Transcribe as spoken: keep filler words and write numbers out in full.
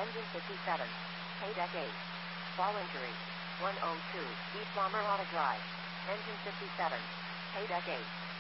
Engine fifty-seven. Haydeck eight. Fall injury. one oh two. East Lamerada Drive. Engine fifty-seven. Haydeck eight.